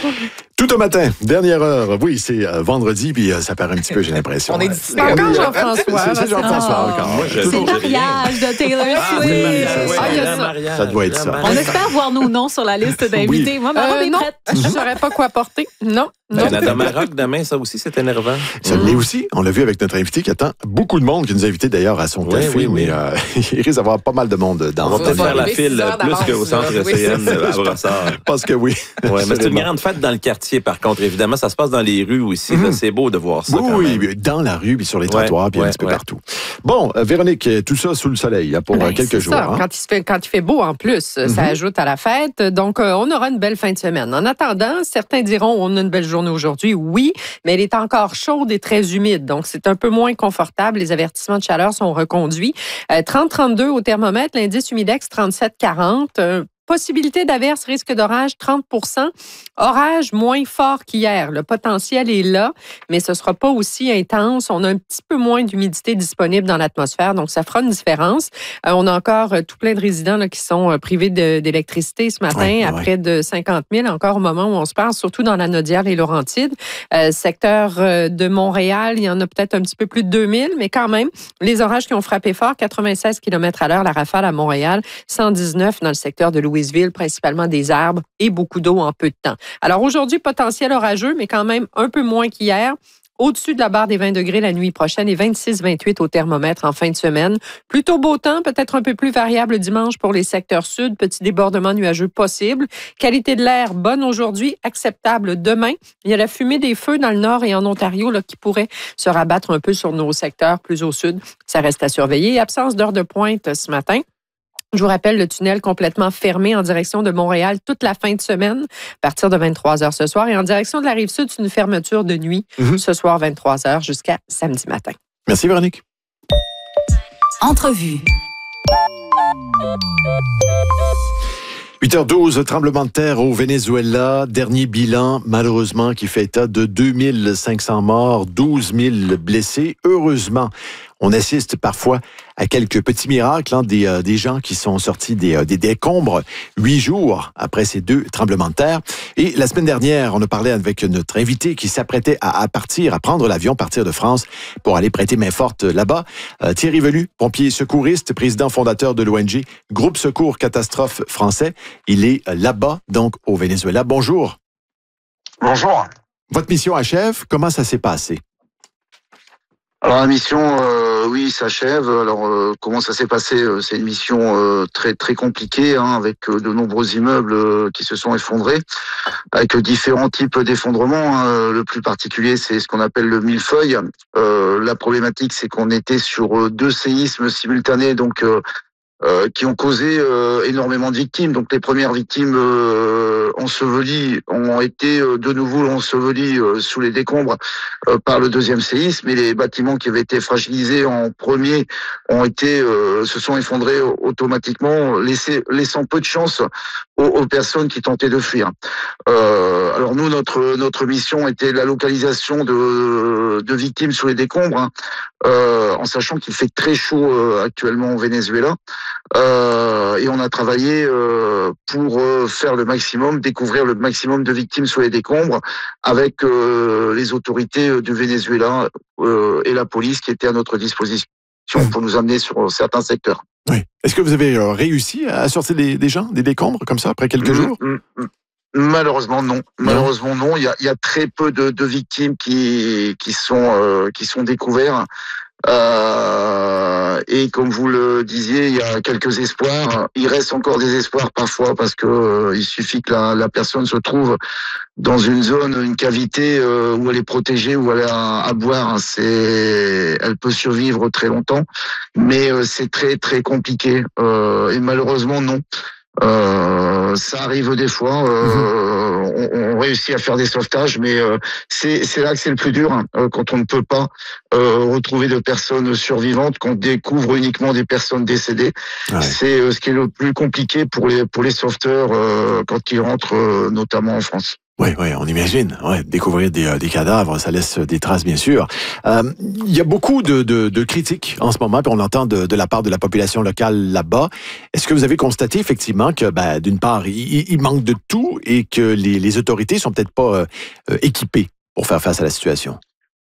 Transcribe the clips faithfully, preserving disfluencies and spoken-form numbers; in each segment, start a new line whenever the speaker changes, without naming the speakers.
Tout au matin, dernière heure. Oui, c'est euh, vendredi, puis euh, ça paraît un petit peu, j'ai l'impression.
On est
C'est encore Jean-François.
C'est Jean-François encore.
Moi, je-
C'est le mariage de Taylor Swift.
Ah, il y a ça.
Ça doit être ça.
On espère voir nos noms sur la liste d'invités. Moi, ma robe
Euh,
est
non,
prête.
je ne saurais pas quoi porter. Non. Non.
Canada Maroc demain, ça aussi, c'est énervant.
Ça l'est aussi. On l'a vu avec notre invité qui attend beaucoup de monde, qui nous a invités d'ailleurs à son
Oui,
café,
oui, oui.
mais euh, il risque d'avoir pas mal de monde dans
On va
va
peut-être faire la
arriver
file
six heures
plus
d'avance,
qu'au centre
là. Oui,
C N
c'est
à Brossard.
Je pense que oui.
Ouais, mais c'est une
Absolument.
grande fête dans le quartier, par contre. Évidemment, ça se passe dans les rues aussi.
Mhm.
Là, c'est beau de voir ça.
Oui,
quand
oui,
même.
oui, dans la rue, puis sur les
Ouais,
trottoirs, puis un
ouais,
petit peu
ouais.
partout. Bon, euh, Véronique, tout ça sous le soleil hein, pour
Ben,
euh, quelques
c'est
jours.
ça.
hein.
Quand, il se fait, quand il fait beau en plus, ça
Mhm.
ajoute à la fête. Donc, euh, on aura une belle fin de semaine. En attendant, certains diront on a une belle journée aujourd'hui. Oui, mais elle est encore chaude et très humide. Donc, c'est un peu moins confortable. Les avertissements de chaleur sont reconduits. Euh, trente à trente-deux au thermomètre, l'indice humidex trente-sept à quarante. Euh, Possibilité d'averse, risque d'orage trente pour cent. Orage moins fort qu'hier. Le potentiel est là, mais ce ne sera pas aussi intense. On a un petit peu moins d'humidité disponible dans l'atmosphère, donc ça fera une différence. Euh, on a encore euh, tout plein de résidents là, qui sont euh, privés de- d'électricité ce matin,
Ouais,
à
ouais.
près de cinquante mille, encore au moment où on se parle, surtout dans la Naudière et Laurentides. Euh, secteur euh, de Montréal, il y en a peut-être un petit peu plus de deux mille, mais quand même, les orages qui ont frappé fort, quatre-vingt-seize kilomètres à l'heure, la rafale à Montréal, cent dix-neuf dans le secteur de Louisville, principalement des arbres et beaucoup d'eau en peu de temps. Alors aujourd'hui, potentiel orageux, mais quand même un peu moins qu'hier. Au-dessus de la barre des vingt degrés la nuit prochaine et vingt-six à vingt-huit au thermomètre en fin de semaine. Plutôt beau temps, peut-être un peu plus variable dimanche pour les secteurs sud. Petit débordement nuageux possible. Qualité de l'air bonne aujourd'hui, acceptable demain. Il y a la fumée des feux dans le nord et en Ontario là, qui pourrait se rabattre un peu sur nos secteurs plus au sud. Ça reste à surveiller. Absence d'heure de pointe ce matin. Je vous rappelle, le tunnel complètement fermé en direction de Montréal toute la fin de semaine, à partir de vingt-trois heures ce soir. Et en direction de la Rive-Sud, c'est une fermeture de nuit
Mhm.
ce soir, vingt-trois heures jusqu'à samedi matin.
Merci, Véronique.
Entrevue.
huit heures douze, tremblement de terre au Venezuela. Dernier bilan, malheureusement, qui fait état de deux mille cinq cents morts, douze mille blessés. Heureusement, on assiste parfois à quelques petits miracles, hein, des, euh, des gens qui sont sortis des, euh, des décombres huit jours après ces deux tremblements de terre. Et la semaine dernière, on a parlé avec notre invité qui s'apprêtait à, à partir, à prendre l'avion, partir de France pour aller prêter main forte là-bas. Euh, Thierry Velu, pompier secouriste, président fondateur de l'O N G Groupe Secours Catastrophe Français. Il est euh, là-bas, donc au Venezuela. Bonjour.
Bonjour.
Votre mission achève. Comment ça s'est passé?
Alors la mission, euh, oui, s'achève. Alors euh, comment ça s'est passé? C'est une mission euh, très très compliquée, hein, avec euh, de nombreux immeubles euh, qui se sont effondrés, avec euh, différents types d'effondrements. Hein. Le plus particulier, c'est ce qu'on appelle le millefeuille. Euh, la problématique, c'est qu'on était sur euh, deux séismes simultanés, donc euh, euh, qui ont causé euh, énormément de victimes. Donc les premières victimes euh, ensevelies ont été euh, de nouveau ensevelies euh, sous les décombres euh, par le deuxième séisme, et les bâtiments qui avaient été fragilisés en premier ont été euh, se sont effondrés automatiquement, laissé, laissant peu de chance aux, aux personnes qui tentaient de fuir. Euh, alors nous, notre notre mission était la localisation de, de victimes sous les décombres, hein, euh, en sachant qu'il fait très chaud euh, actuellement au Venezuela. Euh, et on a travaillé euh, pour euh, faire le maximum, découvrir le maximum de victimes sous les décombres avec euh, les autorités du Venezuela euh, et la police qui étaient à notre disposition pour nous amener sur certains secteurs.
Oui. Est-ce que vous avez euh, réussi à sortir des, des gens, des décombres, comme ça, après quelques
Mmh,
jours?
mmh, mmh. Malheureusement non. Malheureusement non. Il y a, il y a très peu de, de victimes qui qui sont euh, qui sont découvertes. Euh, et comme vous le disiez, il y a quelques espoirs. Il reste encore des espoirs parfois parce que euh, il suffit que la, la personne se trouve dans une zone, une cavité euh, où elle est protégée, où elle a à boire. C'est, elle peut survivre très longtemps, mais euh, c'est très très compliqué. Euh, et malheureusement non. Euh, ça arrive des fois. Euh, on, on réussit à faire des sauvetages, mais euh, c'est c'est là que c'est le plus dur, hein, quand on ne peut pas euh, retrouver de personnes survivantes, qu'on découvre uniquement des personnes décédées.
Ouais.
C'est euh, ce qui est le plus compliqué pour les pour les sauveteurs euh, quand ils rentrent, euh, notamment en France.
Oui, oui, on imagine. Ouais, découvrir des, euh, des cadavres, ça laisse des traces, bien sûr. Euh, il y a beaucoup de, de, de critiques en ce moment, puis on l'entend de, de la part de la population locale là-bas. Est-ce que vous avez constaté effectivement que, ben, d'une part, il, il manque de tout et que les, les autorités sont peut-être pas euh, équipées pour faire face à la situation?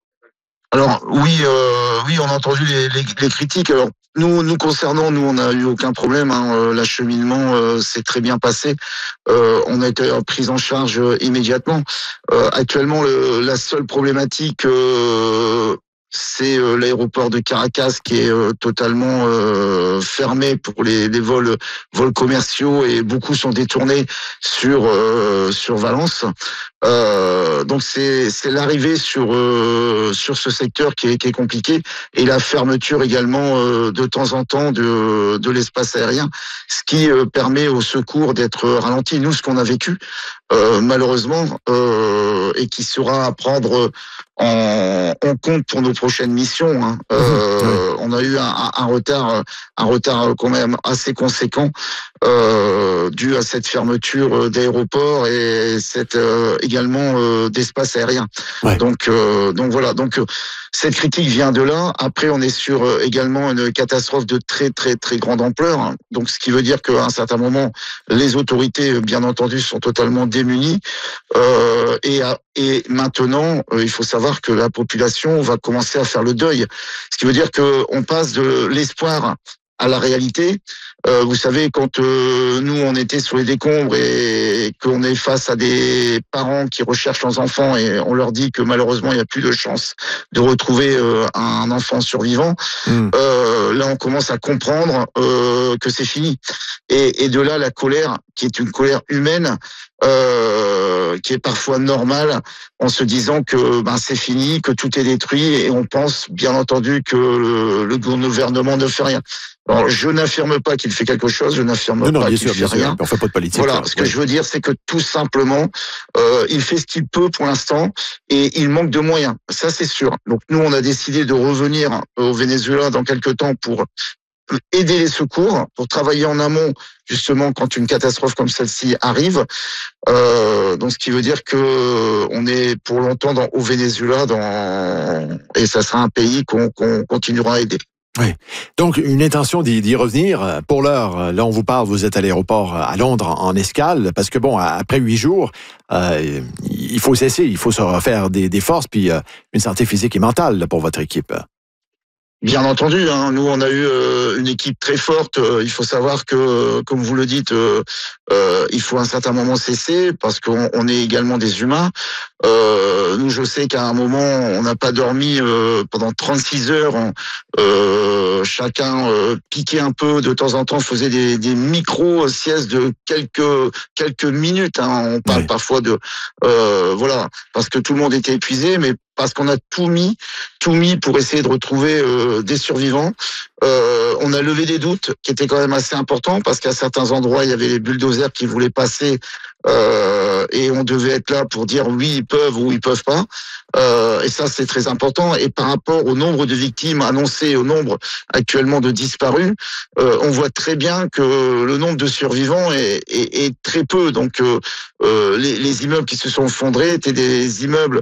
Alors oui, euh, oui, on a entendu les, les, les critiques. Alors nous, nous concernant, nous, on n'a eu aucun problème. Hein. Euh, l'acheminement euh, s'est très bien passé. Euh, on a été pris en charge euh, immédiatement. Euh, actuellement, le, la seule problématique, euh, c'est euh, l'aéroport de Caracas qui est euh, totalement euh, fermé pour les, les vols, vols commerciaux et beaucoup sont détournés sur euh, sur Valence. Euh, donc c'est c'est l'arrivée sur euh, sur ce secteur qui est qui est compliqué et la fermeture également euh, de temps en temps de de l'espace aérien, ce qui euh, permet aux secours d'être ralentis. Nous, ce qu'on a vécu euh, malheureusement euh, et qui sera à prendre en, en compte pour nos prochaines missions. Hein. Euh, mmh, on a eu un, un retard un retard quand même assez conséquent euh, dû à cette fermeture d'aéroport et cette euh, également euh, d'espace aérien. Ouais. Donc, euh, donc voilà. Donc, euh, cette critique vient de là. Après, on est sur euh, également une catastrophe de très, très, très grande ampleur. Hein. Donc, ce qui veut dire qu'à un certain moment, les autorités, bien entendu, sont totalement démunies. Euh, et, et maintenant, euh, il faut savoir que la population va commencer à faire le deuil. Ce qui veut dire qu'on passe de l'espoir à la réalité. Euh, vous savez, quand euh, nous, on était sur les décombres et qu'on est face à des parents qui recherchent leurs enfants et on leur dit que malheureusement, il n'y a plus de chance de retrouver euh, un enfant survivant, mmh. euh, là, on commence à comprendre euh, que c'est fini. Et, et de là, la colère, qui est une colère humaine, euh, qui est parfois normale, en se disant que ben, c'est fini, que tout est détruit et on pense, bien entendu, que le, le gouvernement ne fait rien. Alors, je n'affirme pas qu'il fait quelque chose, je n'affirme non, pas non, qu'il sûr, fait rien. Sûr.
On fait pas de politique.
Voilà, ce que oui. je veux dire, c'est que tout simplement, euh, il fait ce qu'il peut pour l'instant et il manque de moyens. Ça, c'est sûr. Donc, nous, on a décidé de revenir au Venezuela dans quelques temps pour aider les secours, pour travailler en amont, justement, quand une catastrophe comme celle-ci arrive. Euh, donc, ce qui veut dire que on est pour longtemps dans, au Venezuela dans, et ça sera un pays qu'on, qu'on continuera à aider.
Oui. Donc, une intention d'y, d'y revenir. Pour l'heure, là, on vous parle, vous êtes à l'aéroport à Londres en, en escale, parce que, bon, après huit jours, euh, il faut cesser, il faut se refaire des, des forces, puis euh, une santé physique et mentale là, pour votre équipe.
Bien entendu, hein, nous on a eu euh, une équipe très forte. Euh, il faut savoir que, euh, comme vous le dites, euh, euh, il faut à un certain moment cesser parce qu'on on est également des humains. Euh, nous, je sais qu'à un moment, on n'a pas dormi euh, pendant trente-six heures. On, euh, chacun euh, piquait un peu de temps en temps, faisait des, des micro-siestes de quelques quelques minutes. Hein. On parle oui. parfois de euh, voilà, parce que tout le monde était épuisé, mais parce qu'on a tout mis, tout mis pour essayer de retrouver euh, des survivants. Euh, on a levé des doutes qui étaient quand même assez importants parce qu'à certains endroits, il y avait les bulldozers qui voulaient passer euh, et on devait être là pour dire oui, ils peuvent ou ils peuvent pas. Euh, et ça, c'est très important. Et par rapport au nombre de victimes annoncées, au nombre actuellement de disparus, euh, on voit très bien que le nombre de survivants est, est, est très peu. Donc, euh, euh, les, les immeubles qui se sont effondrés étaient des immeubles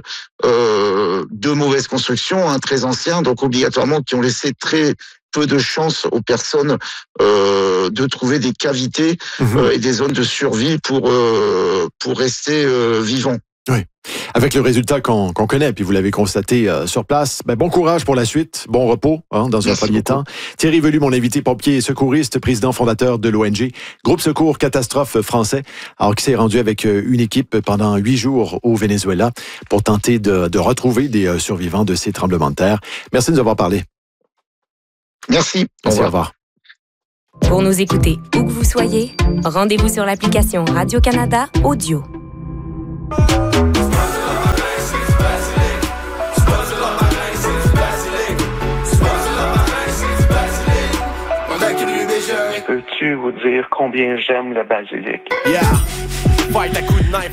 euh, de mauvaise construction, hein, très anciens, donc obligatoirement qui ont laissé très peu de chance aux personnes euh, de trouver des cavités mmh. euh, et des zones de survie pour euh, pour rester euh, vivants.
Oui. Avec le résultat qu'on, qu'on connaît, puis vous l'avez constaté euh, sur place, ben, bon courage pour la suite, bon repos hein, dans Merci un premier beaucoup. temps. Thierry Velu, mon invité, pompier et secouriste, président fondateur de l'O N G, Groupe Secours Catastrophe français, alors qui s'est rendu avec une équipe pendant huit jours au Venezuela pour tenter de, de retrouver des survivants de ces tremblements de terre. Merci de nous avoir parlé.
Merci.
Merci, au revoir.
Pour nous écouter où que vous soyez, rendez-vous sur l'application Radio-Canada Audio.
Peux-tu vous dire combien j'aime le basilic?
Yeah!
fight à coups de knife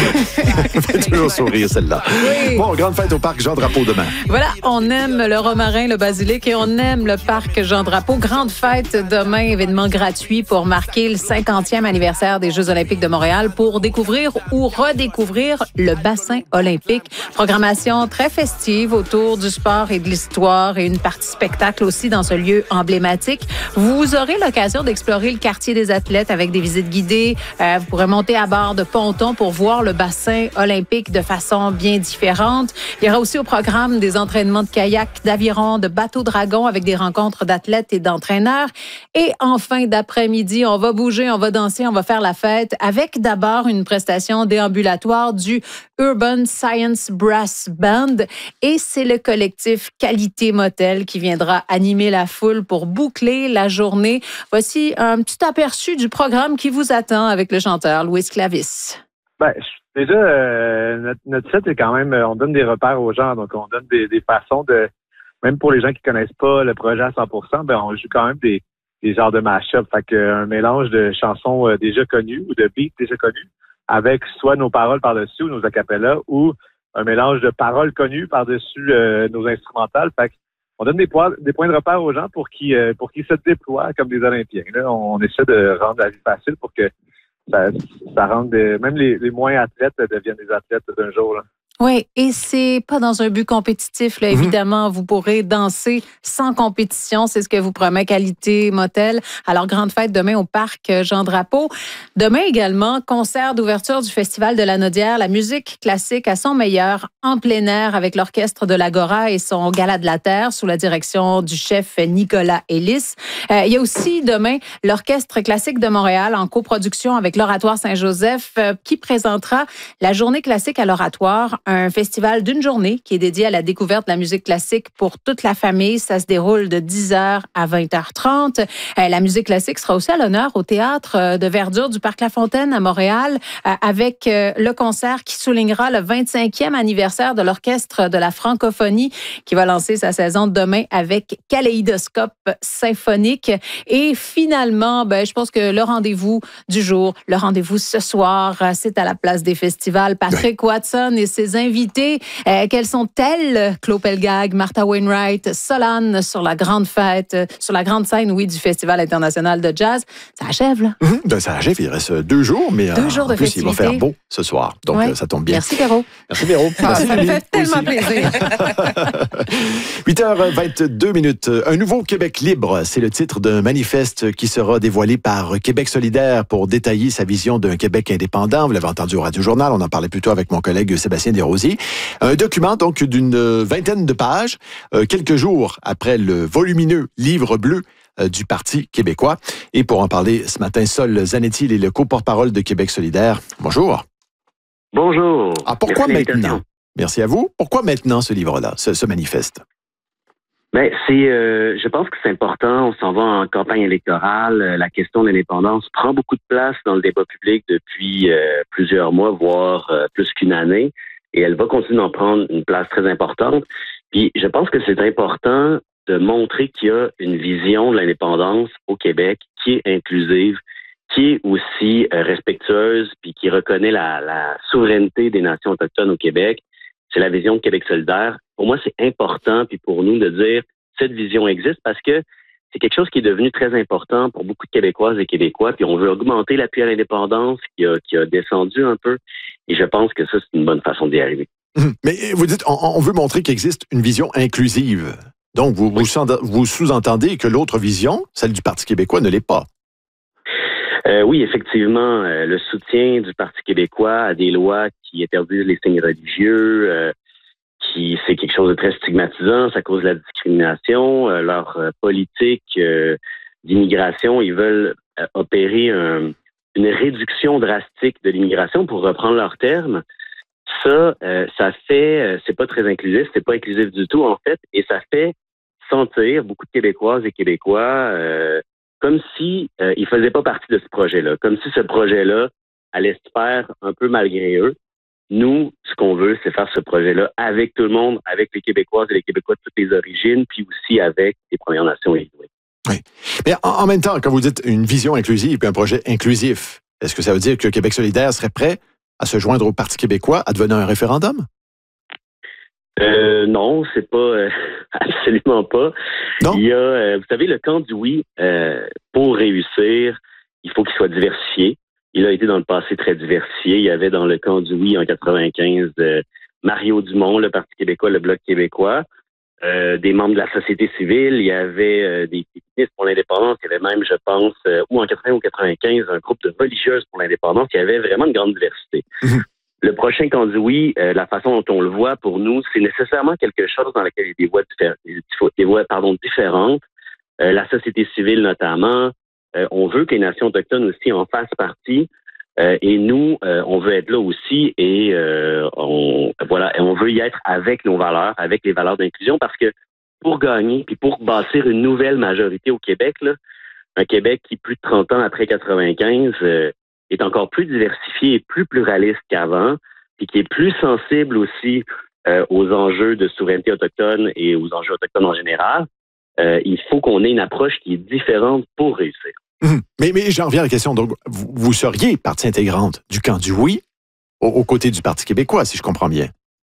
avec
Ça fait toujours sourire, celle-là.
Oui.
Bon, grande fête au parc Jean-Drapeau demain.
Voilà, on aime le romarin, le basilic et on aime le parc Jean-Drapeau. Grande fête demain, événement gratuit pour marquer le cinquantième anniversaire des Jeux olympiques de Montréal pour découvrir ou redécouvrir le bassin olympique. Programmation très festive autour du sport et de l'histoire et une partie spectacle aussi dans ce lieu emblématique. Vous aurez l'occasion d'explorer le quartier des athlètes avec des visites guidées. Euh, vous pourrez monter à bord de pontons pour voir le bassin olympique de façon bien différente. Il y aura aussi au programme des entraînements de kayak, d'aviron, de bateau dragon avec des rencontres d'athlètes et d'entraîneurs. Et en fin d'après-midi, on va bouger, on va danser, on va faire la fête avec d'abord une prestation déambulatoire du Urban Science Brass Band. Et c'est le collectif Qualité Motel qui viendra animer la foule pour boucler la journée. Voici un petit aperçu du programme qui vous attend avec le chanteur Louis Clavis.
Ben, déjà, euh, notre, notre site est quand même, on donne des repères aux gens, donc on donne des, des façons de, même pour les gens qui connaissent pas le projet à cent pour cent, ben on joue quand même des, des genres de mash-up, fait qu'un mélange de chansons euh, déjà connues ou de beats déjà connus, avec soit nos paroles par-dessus ou nos acapellas, ou un mélange de paroles connues par-dessus euh, nos instrumentales, fait qu'on donne des points, des points de repère aux gens pour qu'ils euh, pour qu'ils se déploient comme des Olympiens. Là, on essaie de rendre la vie facile pour que ça, ça rende des, même les, les moins athlètes deviennent des athlètes d'un jour. Là.
Oui, et c'est pas dans un but compétitif, là, évidemment. Vous pourrez danser sans compétition. C'est ce que vous promet Qualité Motel. Alors, grande fête demain au parc Jean-Drapeau. Demain également, concert d'ouverture du Festival de la Naudière, la musique classique à son meilleur en plein air avec l'orchestre de l'Agora et son Gala de la Terre sous la direction du chef Nicolas Ellis. Euh, il y a aussi demain l'Orchestre classique de Montréal en coproduction avec l'Oratoire Saint-Joseph euh, qui présentera la Journée classique à l'Oratoire, un festival d'une journée qui est dédié à la découverte de la musique classique pour toute la famille. Ça se déroule de dix heures à vingt heures trente. Euh, la musique classique sera aussi à l'honneur au Théâtre de Verdure du Parc La Fontaine à Montréal euh, avec euh, le concert qui soulignera le vingt-cinquième anniversaire de l'Orchestre de la francophonie qui va lancer sa saison demain avec Kaléidoscope symphonique. Et finalement, ben, je pense que le rendez-vous du jour, le rendez-vous ce soir, c'est à la place des festivals. Patrick oui. Watson et ses invités. Euh, quelles sont-elles? Claude Pelgag, Martha Wainwright, Solane sur la grande fête, sur la grande scène, oui, du Festival international de jazz. Ça achève, là?
Mmh, ben, ça achève. Il reste deux jours, mais
deux
euh,
jours
en
de
plus,
festivité.
Il va faire beau ce soir. Donc,
ouais.
euh, ça tombe bien.
Merci, Véro.
Merci, Véro.
Ah,
Merci,
ça me fait tellement
aussi.
plaisir.
huit heures vingt-deux minutes. Un nouveau Québec libre, c'est le titre d'un manifeste qui sera dévoilé par Québec solidaire pour détailler sa vision d'un Québec indépendant. Vous l'avez entendu au Radio-Journal, on en parlait plus tôt avec mon collègue Sébastien Desrosiers. Un document donc d'une vingtaine de pages, euh, quelques jours après le volumineux livre bleu euh, du Parti québécois. Et pour en parler ce matin, Sol Zanetti, il est le co-porte-parole de Québec solidaire. Bonjour.
Bonjour.
Ah, pourquoi
Merci
maintenant? Merci à vous. Pourquoi maintenant ce livre-là, ce, ce manifeste?
Ben, c'est, euh, je pense que c'est important. On s'en va en campagne électorale. La question de l'indépendance prend beaucoup de place dans le débat public depuis euh, plusieurs mois, voire euh, plus qu'une année. Et elle va continuer d'en prendre une place très importante. Puis, je pense que c'est important de montrer qu'il y a une vision de l'indépendance au Québec qui est inclusive, qui est aussi euh, respectueuse, puis qui reconnaît la, la souveraineté des nations autochtones au Québec. C'est la vision de Québec solidaire. Pour moi, c'est important, puis pour nous, de dire cette vision existe parce que c'est quelque chose qui est devenu très important pour beaucoup de Québécoises et Québécois, puis on veut augmenter l'appui à l'indépendance qui a, qui a descendu un peu, et je pense que ça, c'est une bonne façon d'y arriver.
Mais vous dites, on, on veut montrer qu'il existe une vision inclusive. Donc, vous, oui. vous, vous sous-entendez que l'autre vision, celle du Parti québécois, ne l'est pas.
Euh, oui, effectivement, euh, le soutien du Parti québécois à des lois qui interdisent les signes religieux, euh, qui c'est quelque chose de très stigmatisant, ça cause la discrimination. Euh, leur euh, politique euh, d'immigration, ils veulent euh, opérer un, une réduction drastique de l'immigration, pour reprendre leurs termes. Ça, euh, ça fait, euh, c'est pas très inclusif, c'est pas inclusif du tout en fait, et ça fait sentir beaucoup de Québécoises et Québécois euh, comme si euh, ils faisaient pas partie de ce projet-là, comme si ce projet-là allait se faire un peu malgré eux. Nous, ce qu'on veut, c'est faire ce projet-là avec tout le monde, avec les Québécoises et les Québécois de toutes les origines, puis aussi avec les Premières Nations et les Inuits.
Oui. Mais en, en même temps, quand vous dites une vision inclusive et un projet inclusif, Est-ce que ça veut dire que Québec solidaire serait prêt à se joindre au Parti québécois, à devenir un référendum?
Euh, non, c'est pas euh, absolument pas.
Non?
Il y a, euh, vous savez, le camp du oui, euh, pour réussir, il faut qu'il soit diversifié. Il a été dans le passé très diversifié. Il y avait dans le camp du oui en quatre-vingt-quinze euh, Mario Dumont, le Parti québécois, le Bloc québécois, euh, des membres de la société civile. Il y avait euh, des féministes pour l'indépendance. Il y avait même, je pense, euh, ou en quatre-vingts ou quatre-vingt-quinze, un groupe de religieuses pour l'indépendance. Il y avait vraiment une grande diversité. Mmh. Le prochain camp du oui, euh, la façon dont on le voit pour nous, c'est nécessairement quelque chose dans lequel il y a des voix, diffé- des voix pardon, différentes. Euh, la société civile notamment. Euh, on veut que les nations autochtones aussi en fassent partie. Euh, et nous, euh, on veut être là aussi et euh, on voilà, et on veut y être avec nos valeurs, avec les valeurs d'inclusion, parce que pour gagner, puis pour bâtir une nouvelle majorité au Québec, là, un Québec qui, plus de trente ans après quatre-vingt-quinze, euh, est encore plus diversifié et plus pluraliste qu'avant, et qui est plus sensible aussi euh, aux enjeux de souveraineté autochtone et aux enjeux autochtones en général, euh, il faut qu'on ait une approche qui est différente pour réussir.
Mmh. Mais, mais j'en reviens à la question. Donc, vous, vous seriez partie intégrante du camp du oui aux, aux côtés du Parti québécois, si je comprends bien.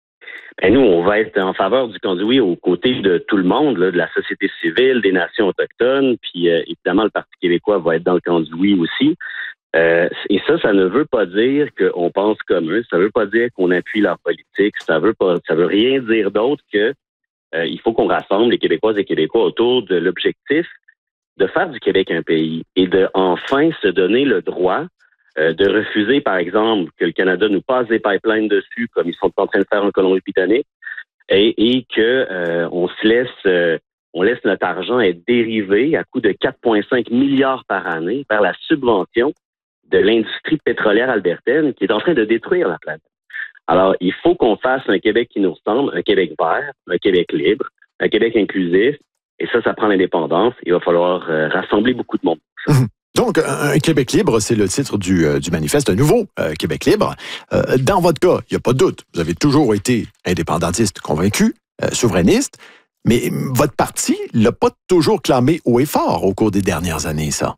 Ben nous, on va être en faveur du camp du oui aux côtés de tout le monde, là, de la société civile, des nations autochtones, puis euh, évidemment, le Parti québécois va être dans le camp du oui aussi. Euh, et ça, ça ne veut pas dire qu'on pense comme eux, ça ne veut pas dire qu'on appuie leur politique, ça veut pas, ça veut rien dire d'autre que euh, il faut qu'on rassemble les Québécoises et Québécois autour de l'objectif de faire du Québec un pays et de enfin se donner le droit euh, de refuser, par exemple, que le Canada nous passe des pipelines dessus, comme ils sont en train de faire en Colombie-Britannique, et, et que euh, on se laisse, euh, on laisse notre argent être dérivé à coût de quatre virgule cinq milliards par année vers la subvention de l'industrie pétrolière albertaine qui est en train de détruire la planète. Alors, il faut qu'on fasse un Québec qui nous ressemble, un Québec vert, un Québec libre, un Québec inclusif. Et ça, ça prend l'indépendance. Il va falloir euh, rassembler beaucoup de monde.
Mmh. Donc, un Québec libre, c'est le titre du, euh, du manifeste, un nouveau euh, Québec libre. Euh, dans votre cas, il n'y a pas de doute, vous avez toujours été indépendantiste convaincu, euh, souverainiste, mais votre parti l'a pas toujours clamé haut et fort au cours des dernières années, ça.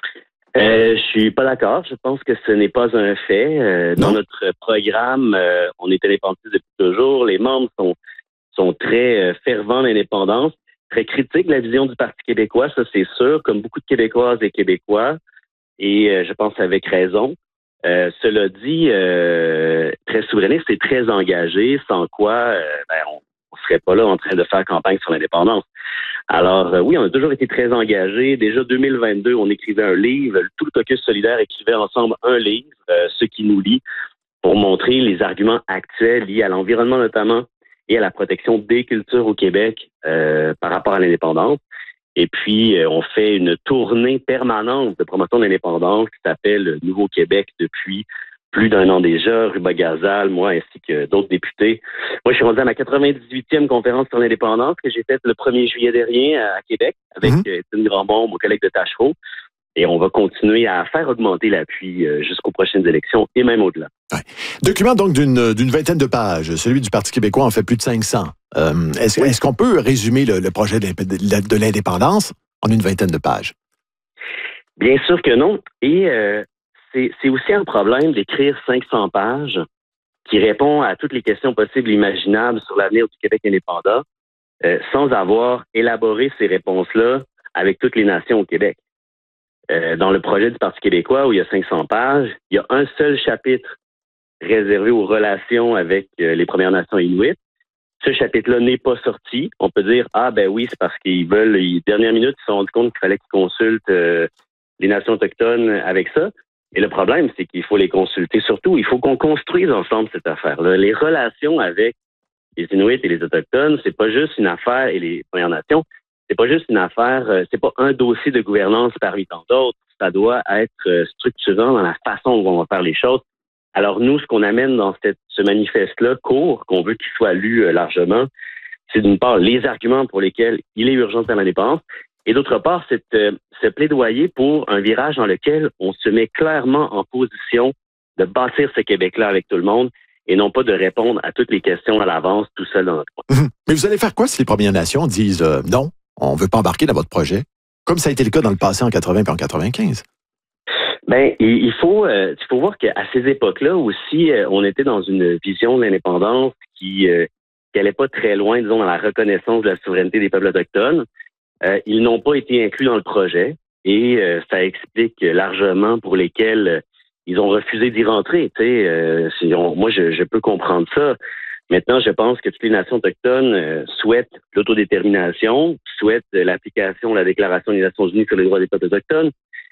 Euh, je suis pas d'accord. Je pense que ce n'est pas un fait. Euh, dans notre programme, euh, on est indépendantiste depuis toujours. Les membres sont, sont très euh, fervents d'indépendance. Très critique de la vision du Parti québécois, ça c'est sûr, comme beaucoup de Québécoises et Québécois, et euh, je pense avec raison. Euh, cela dit, euh, très souverainiste et très engagé, sans quoi euh, ben, on ne serait pas là en train de faire campagne sur l'indépendance. Alors euh, oui, on a toujours été très engagés. Déjà deux mille vingt-deux, on écrivait un livre, tout le caucus solidaire écrivait ensemble un livre, euh, Ce qui nous lie, pour montrer les arguments actuels liés à l'environnement notamment, et à la protection des cultures au Québec euh, par rapport à l'indépendance. Et puis, euh, on fait une tournée permanente de promotion de l'indépendance qui s'appelle Nouveau Québec depuis plus d'un an déjà. Ruba Gazal, moi, ainsi que d'autres députés. Moi, je suis rendu à ma quatre-vingt-dix-huitième conférence sur l'indépendance que j'ai faite le premier juillet dernier à Québec avec mmh. Étienne Grandbon, mon collègue de Tachereau. Et on va continuer à faire augmenter l'appui jusqu'aux prochaines élections et même au-delà.
Ouais. Document donc d'une, d'une vingtaine de pages. Celui du Parti québécois en fait plus de cinq cents. Euh, est-ce, oui. est-ce qu'on peut résumer le, le projet de, de l'indépendance en une vingtaine de pages?
Bien sûr que non. Et euh, c'est, c'est aussi un problème d'écrire cinq cents pages qui répond à toutes les questions possibles et imaginables sur l'avenir du Québec indépendant euh, sans avoir élaboré ces réponses-là avec toutes les nations au Québec. Euh, dans le projet du Parti québécois, où il y a cinq cents pages, il y a un seul chapitre réservé aux relations avec euh, les Premières Nations inuites. Ce chapitre-là n'est pas sorti. On peut dire, ah ben oui, c'est parce qu'ils veulent, les dernières minutes, ils se sont rendus compte qu'il fallait qu'ils consultent euh, les nations autochtones avec ça. Et le problème, c'est qu'il faut les consulter. Surtout, il faut qu'on construise ensemble cette affaire-là. Les relations avec les Inuits et les Autochtones, c'est pas juste une affaire, et les Premières Nations, c'est pas juste une affaire, c'est pas un dossier de gouvernance parmi tant d'autres. Ça doit être structurant dans la façon dont on va faire les choses. Alors nous, ce qu'on amène dans cette, ce manifeste-là court, qu'on veut qu'il soit lu largement, c'est d'une part les arguments pour lesquels il est urgent de faire l'indépendance, et d'autre part, c'est ce plaidoyer pour un virage dans lequel on se met clairement en position de bâtir ce Québec-là avec tout le monde, et non pas de répondre à toutes les questions à l'avance tout seul dans notre coin.
Mmh. Mais vous allez faire quoi si les Premières Nations disent euh, non? On ne veut pas embarquer dans votre projet, comme ça a été le cas dans le passé en quatre-vingts et en quatre-vingt-quinze.
Ben, il faut, euh, il faut voir qu'à ces époques-là aussi, euh, on était dans une vision de l'indépendance qui euh, qui allait pas très loin, disons, dans la reconnaissance de la souveraineté des peuples autochtones. Euh, ils n'ont pas été inclus dans le projet et euh, ça explique largement pour lesquels euh, ils ont refusé d'y rentrer. Tu sais, euh, si on, moi, je, je peux comprendre ça. Maintenant, je pense que toutes les nations autochtones euh, souhaitent l'autodétermination, souhaitent euh, l'application de la Déclaration des Nations Unies sur les droits des peuples autochtones.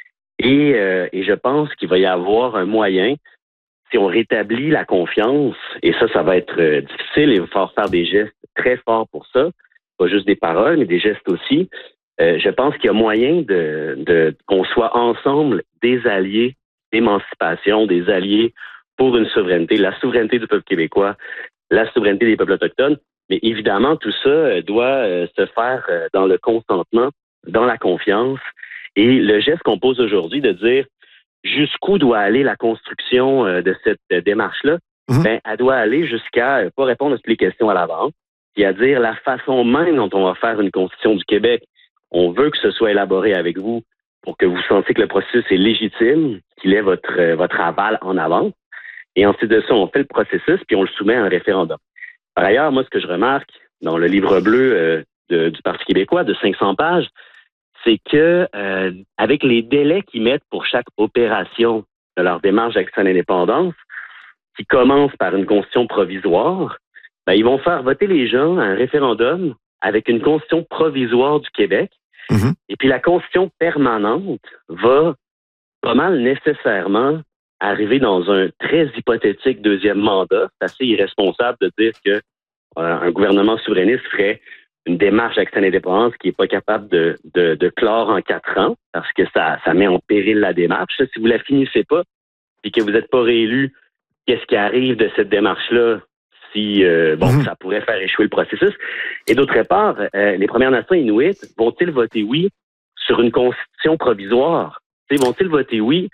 Et, euh, et je pense qu'il va y avoir un moyen, si on rétablit la confiance, et ça, ça va être euh, difficile, il va falloir faire des gestes très forts pour ça, pas juste des paroles, mais des gestes aussi. Euh, je pense qu'il y a moyen de, de qu'on soit ensemble des alliés d'émancipation, des alliés pour une souveraineté, la souveraineté du peuple québécois, la souveraineté des peuples autochtones. Mais évidemment, tout ça euh, doit euh, se faire euh, dans le consentement, dans la confiance. Et le geste qu'on pose aujourd'hui de dire jusqu'où doit aller la construction euh, de cette euh, démarche-là, mmh. ben, elle doit aller jusqu'à euh, pas répondre à toutes les questions à l'avance, puis à dire la façon même dont on va faire une constitution du Québec. On veut que ce soit élaboré avec vous pour que vous sentiez que le processus est légitime, qu'il ait votre, euh, votre aval en avance. Et ensuite de ça, on fait le processus, puis on le soumet à un référendum. Par ailleurs, moi, ce que je remarque dans le livre bleu euh, de, du Parti québécois de cinq cents pages, c'est que euh, avec les délais qu'ils mettent pour chaque opération de leur démarche d'accès à l'indépendance, qui commence par une constitution provisoire, ben, ils vont faire voter les gens à un référendum avec une constitution provisoire du Québec. Mmh. Et puis la constitution permanente va pas mal nécessairement arriver dans un très hypothétique deuxième mandat. C'est assez irresponsable de dire que euh, un gouvernement souverainiste ferait une démarche d'accès à l'indépendance qui n'est pas capable de, de, de clore en quatre ans, parce que ça, ça met en péril la démarche. Si vous la finissez pas et que vous n'êtes pas réélu, qu'est-ce qui arrive de cette démarche-là si, euh, bon, mmh. ça pourrait faire échouer le processus? Et d'autre part, euh, les Premières Nations inuites vont-ils voter oui sur une constitution provisoire? T'sais, vont-ils voter oui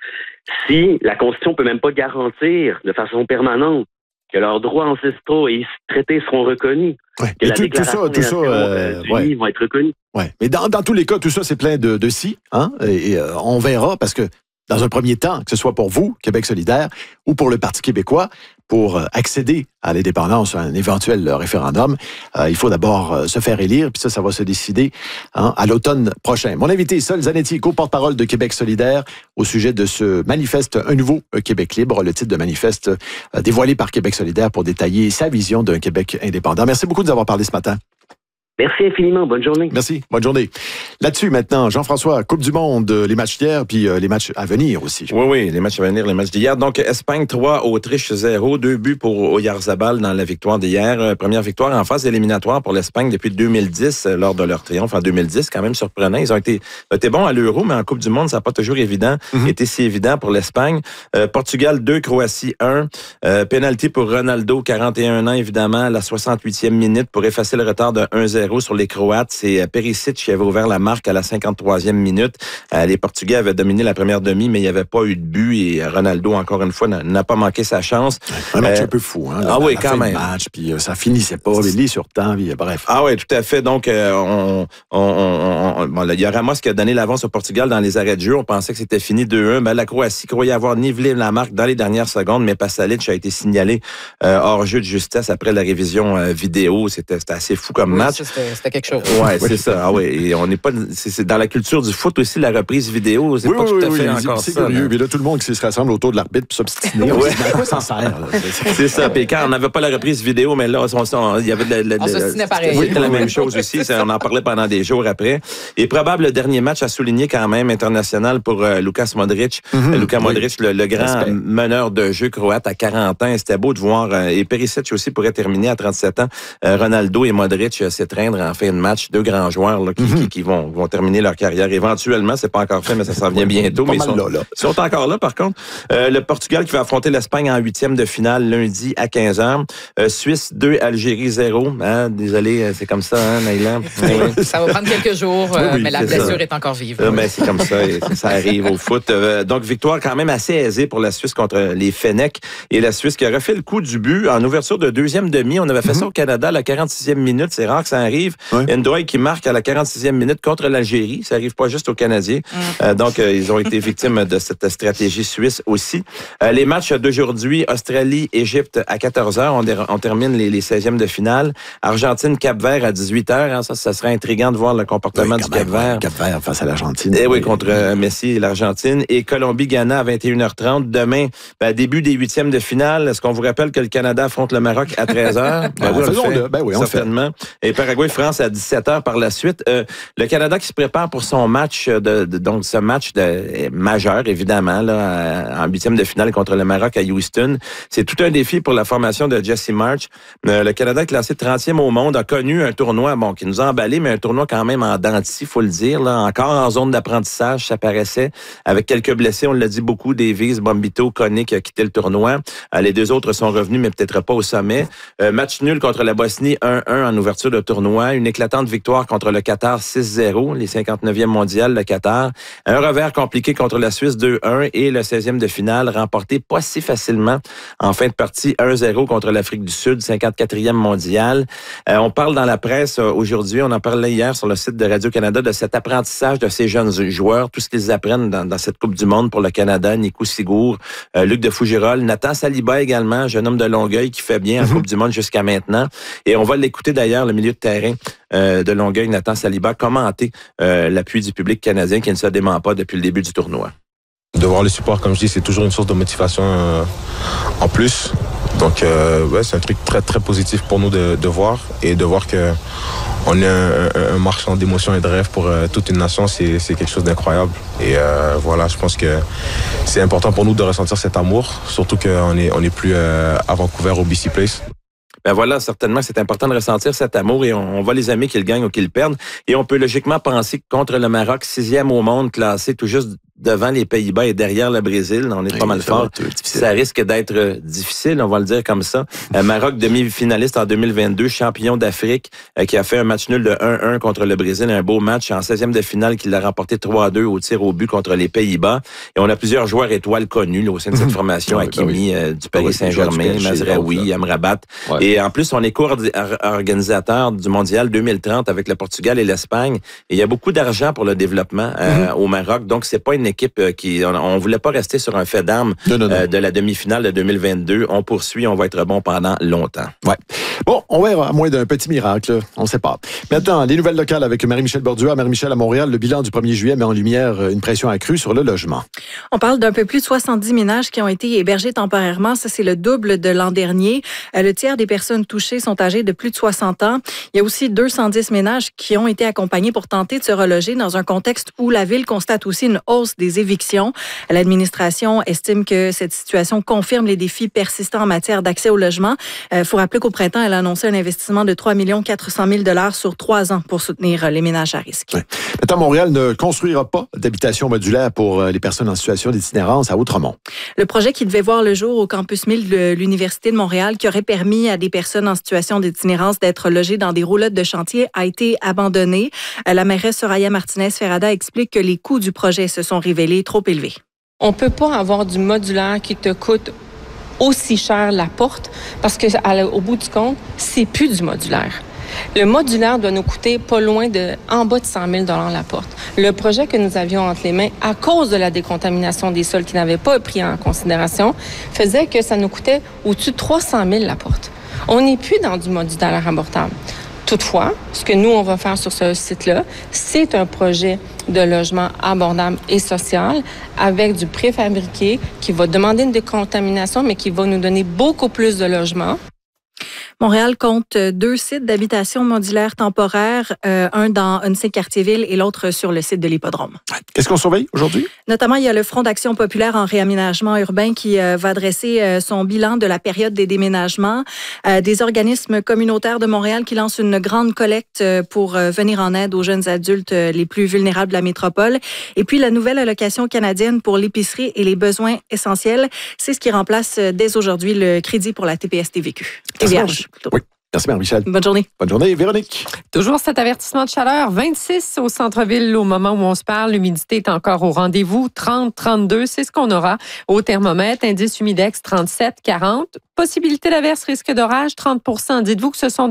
si la Constitution peut même pas garantir de façon permanente que leurs droits ancestraux et traités seront reconnus,
ouais.
que
et
la
tout,
déclaration
tout ça,
des
tout
Nations
ça, euh,
Unies
ouais.
vont être reconnus.
Ouais. Mais dans, dans tous les cas, tout ça, c'est plein de, de si, hein? Et, et euh, on verra, parce que dans un premier temps, que ce soit pour vous, Québec solidaire, ou pour le Parti québécois, pour euh, accéder à l'indépendance, à un éventuel euh, référendum, euh, il faut d'abord euh, se faire élire, puis ça, ça va se décider hein, à l'automne prochain. Mon invité, Sol Zanetti, co-porte-parole de Québec solidaire, au sujet de ce manifeste Un nouveau Québec libre, le titre de manifeste euh, dévoilé par Québec solidaire pour détailler sa vision d'un Québec indépendant. Merci beaucoup de nous avoir parlé ce matin.
Merci infiniment. Bonne journée.
Merci. Bonne journée. Là-dessus, maintenant, Jean-François, Coupe du Monde, les matchs d'hier, puis euh, les matchs à venir aussi.
Oui, oui, les matchs à venir, les matchs d'hier. Donc, Espagne trois, Autriche zéro, deux buts pour Oyarzabal dans la victoire d'hier. Première victoire en phase éliminatoire pour l'Espagne depuis deux mille dix, lors de leur triomphe en deux mille dix, quand même surprenant. Ils ont été, été bons à l'Euro, mais en Coupe du Monde, ça n'a pas toujours évident, mm-hmm. été si évident pour l'Espagne. Euh, Portugal deux, Croatie un. Euh, penalty pour Ronaldo, quarante et un ans, évidemment, à la soixante-huitième minute pour effacer le retard de un zéro sur les Croates. C'est Perisic qui avait ouvert la marque à la cinquante-troisième minute. Euh, les Portugais avaient dominé la première demi, mais il n'y avait pas eu de but et Ronaldo, encore une fois, n'a, n'a pas manqué sa chance.
Un match
euh,
un peu fou, hein?
Ah
la,
oui,
la
quand même.
Match, puis euh, ça finissait pas, les lits sur temps, puis, bref.
Ah oui, tout à fait. Donc, euh, on, on, on, on, bon, là, il y a Ramos qui a donné l'avance au Portugal dans les arrêts de jeu. On pensait que c'était fini deux un. Ben, la Croatie croyait avoir nivelé la marque dans les dernières secondes, mais Pasalic a été signalé euh, hors jeu de justesse après la révision euh, vidéo. C'était, c'était assez fou comme
oui,
match.
C'était, c'était quelque chose.
Ouais, c'est ça. Ah oui, et on n'est pas. C'est, c'est dans la culture du foot aussi, la reprise vidéo. C'est
oui,
pas
oui,
tout à
oui,
fait
oui,
encore
c'est
ça.
curieux. Mais là, tout le monde qui se rassemble autour de l'arbitre pour s'obstiner.
Ouais.
À quoi ça sert? Là?
C'est ça. Puis quand on n'avait pas la reprise vidéo, mais là, on, on, il y avait de la, de,
on s'obstinait pareil.
C'était la même chose aussi. Ça, on en parlait pendant des jours après. Et probable le dernier match à souligner quand même international pour euh, Lukas Modric. Mm-hmm. Luka oui. Modric, le, le grand Respect. meneur de jeu croate à quarante ans. Et c'était beau de voir. Euh, et Perisic aussi pourrait terminer à trente-sept ans. Euh, Ronaldo et Modric euh, s'étreindre en fin de match. Deux grands joueurs là, qui, mm-hmm. qui, qui vont, vont terminer leur carrière éventuellement. C'est pas encore fait, mais ça s'en vient bientôt. Mais ils sont,
là, là.
ils sont encore là, par contre. Euh, le Portugal qui va affronter l'Espagne en huitième de finale lundi à quinze heures. Euh, Suisse deux, Algérie zéro. Hein? Désolé, c'est comme ça, hein, Naïla?
Ça va prendre quelques jours, euh, oui, oui, mais la blessure ça. est encore vive.
Euh, ben, c'est comme ça, et ça arrive au foot. Euh, donc, victoire quand même assez aisée pour la Suisse contre les Fennecs. Et la Suisse qui a refait le coup du but en ouverture de deuxième demi. On avait fait mm-hmm. ça au Canada à la quarante-sixième minute. C'est rare que ça arrive. arrive.
Ouais.
Il y a une drogue qui marque à la quarante-sixième minute contre l'Algérie. Ça arrive pas juste aux Canadiens. Mm. Euh, donc, euh, ils ont été victimes de cette stratégie suisse aussi. Euh, les matchs d'aujourd'hui, Australie, Égypte à quatorze heures. On, on termine les, les seizièmes de finale. Argentine, Cap-Vert à dix-huit heures. Hein, ça, ça serait intriguant de voir le comportement
oui,
du Cap-Vert.
Cap-Vert face à l'Argentine.
Et oui, contre euh, Messi et l'Argentine. Et Colombie-Ghana à vingt et une heures trente. Demain, ben, début des huitièmes de finale. Est-ce qu'on vous rappelle que le Canada affronte le Maroc à treize heures?
Ben, oui, on le fait. Ben oui, on
certainement. Le fait. Et Paraguay-France à dix-sept heures par la suite. Euh, le Canada qui se prépare pour son match, de, de, donc ce match de, majeur, évidemment, là, en huitième de finale contre le Maroc à Houston. C'est tout un défi pour la formation de Jesse March. Euh, le Canada, classé trentième au monde, a connu un tournoi, bon, qui nous a emballé, mais un tournoi quand même en dents de scie, faut le dire, là, encore en zone d'apprentissage, ça paraissait, avec quelques blessés, on l'a dit beaucoup, Davies, Bombito, Koné qui a quitté le tournoi. Euh, les deux autres sont revenus, mais peut-être pas au sommet. Euh, match nul contre la Bosnie, un un en ouverture de tournoi. Une éclatante victoire contre le Qatar, six zéro, les cinquante-neuvième mondial, le Qatar. Un revers compliqué contre la Suisse, deux un, et le seizième de finale, remporté pas si facilement en fin de partie, un zéro contre l'Afrique du Sud, cinquante-quatrième mondial. Euh, on parle dans la presse euh, aujourd'hui, on en parlait hier sur le site de Radio-Canada, de cet apprentissage de ces jeunes joueurs, tout ce qu'ils apprennent dans, dans cette Coupe du Monde pour le Canada, Nico Sigour, euh, Luc de Fougerolles, Nathan Saliba également, jeune homme de Longueuil qui fait bien en Coupe du Monde jusqu'à maintenant. Et on va l'écouter d'ailleurs, le milieu de terrain euh, de Longueuil, Nathan Saliba, commenter euh, l'appui du public canadien qui ne se dément pas depuis le début du tournoi.
De voir le support, comme je dis, c'est toujours une source de motivation euh, en plus. Donc, euh, ouais, c'est un truc très, très positif pour nous de, de voir. Et de voir que on est un, un, un marchand d'émotions et de rêves pour euh, toute une nation, c'est, c'est quelque chose d'incroyable. Et euh, voilà, je pense que c'est important pour nous de ressentir cet amour, surtout qu'on est, on est plus euh, à Vancouver au B C Place.
Ben voilà, certainement, c'est important de ressentir cet amour et on, on va les aimer qu'ils gagnent ou qu'ils perdent. Et on peut logiquement penser que contre le Maroc, sixième au monde, classé tout juste devant les Pays-Bas et derrière le Brésil, on est oui, pas mal fort. Ça risque d'être euh, difficile, on va le dire comme ça. Euh, Maroc, demi-finaliste en deux mille vingt-deux, champion d'Afrique, euh, qui a fait un match nul de un un contre le Brésil, un beau match en seizième de finale qu'il a remporté trois à deux au tir au but contre les Pays-Bas. Et on a plusieurs joueurs étoiles connus là, au sein de cette formation, oui, Hakimi ben oui. euh, du Paris oui, Saint-Germain, Mazraoui, Amrabat. Ouais. Et en plus, on est co-organisateur du Mondial deux mille trente avec le Portugal et l'Espagne. Et il y a beaucoup d'argent pour le développement euh, mm-hmm. au Maroc, donc c'est pas une équipe qui... On, on voulait pas rester sur un fait d'armes non, non, non. Euh, de la demi-finale de deux mille vingt-deux. On poursuit, on va être bon pendant longtemps.
Ouais. Bon, on va à moins d'un petit miracle, on ne sait pas. Maintenant, les nouvelles locales avec Marie-Michel Bordua. Marie-Michel, à Montréal, le bilan du premier juillet met en lumière une pression accrue sur le logement.
On parle d'un peu plus de soixante-dix ménages qui ont été hébergés temporairement. Ça, c'est le double de l'an dernier. Euh, le tiers des personnes touchées sont âgées de plus de soixante ans. Il y a aussi deux cent dix ménages qui ont été accompagnés pour tenter de se reloger dans un contexte où la Ville constate aussi une hausse des évictions. L'administration estime que cette situation confirme les défis persistants en matière d'accès au logement. Il euh, faut rappeler qu'au printemps, elle a annoncé un investissement de trois millions quatre cent mille dollars sur trois ans pour soutenir les ménages à risque.
Ouais. Maintenant, Montréal ne construira pas d'habitation modulaire pour les personnes en situation d'itinérance à Outremont.
Le projet qui devait voir le jour au campus mille de l'Université de Montréal, qui aurait permis à des personnes en situation d'itinérance d'être logées dans des roulottes de chantier, a été abandonné. La mairesse Soraya Martinez-Ferrada explique que les coûts du projet se sont révélés trop élevés.
On ne peut pas avoir du modulaire qui te coûte aussi cher la porte parce que au bout du compte, c'est plus du modulaire. Le modulaire doit nous coûter pas loin de, en bas de cent mille dollars la porte. Le projet que nous avions entre les mains, à cause de la décontamination des sols qui n'avaient pas pris en considération, faisait que ça nous coûtait au-dessus de trois cent mille la porte. On n'est plus dans du modulaire abordable. Toutefois, ce que nous, on va faire sur ce site-là, c'est un projet de logement abordable et social avec du préfabriqué qui va demander une décontamination, mais qui va nous donner beaucoup plus de logements.
Montréal compte deux sites d'habitation modulaire temporaire, euh, un dans un site Quartier-Ville et l'autre sur le site de l'Hippodrome.
Qu'est-ce qu'on surveille aujourd'hui?
Notamment, il y a le Front d'action populaire en réaménagement urbain qui euh, va dresser euh, son bilan de la période des déménagements. Euh, des organismes communautaires de Montréal qui lancent une grande collecte euh, pour euh, venir en aide aux jeunes adultes euh, les plus vulnérables de la métropole. Et puis, la nouvelle allocation canadienne pour l'épicerie et les besoins essentiels, c'est ce qui remplace euh, dès aujourd'hui le crédit pour la T P S T V Q. T V H.
Oui. Merci, Marie-Michel.
Bonne journée.
Bonne journée. Véronique.
Toujours cet avertissement de chaleur. vingt-six au centre-ville au moment où on se parle. L'humidité est encore au rendez-vous. trente, trente-deux, c'est ce qu'on aura au thermomètre. Indice humidex trente-sept, quarante. Possibilité d'averse, risque d'orage, trente pour cent. Dites-vous que ce sont